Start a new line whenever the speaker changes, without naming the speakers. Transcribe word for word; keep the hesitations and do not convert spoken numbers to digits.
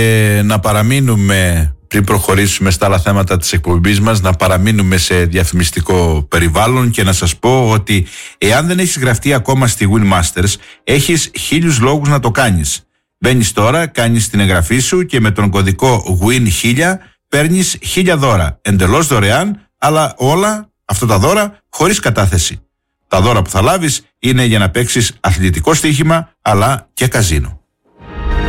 Ε, να παραμείνουμε, πριν προχωρήσουμε στα άλλα θέματα της εκπομπής μας, να παραμείνουμε σε διαφημιστικό περιβάλλον και να σας πω ότι εάν δεν έχεις γραφτεί ακόμα στη Winmasters, έχεις χίλιους λόγους να το κάνεις. Μπαίνεις τώρα, κάνεις την εγγραφή σου και με τον κωδικό γουίν χίλια παίρνεις χίλια δώρα, εντελώς δωρεάν, αλλά όλα αυτά τα δώρα χωρίς κατάθεση. Τα δώρα που θα λάβεις είναι για να παίξεις αθλητικό στοίχημα αλλά και καζίνο.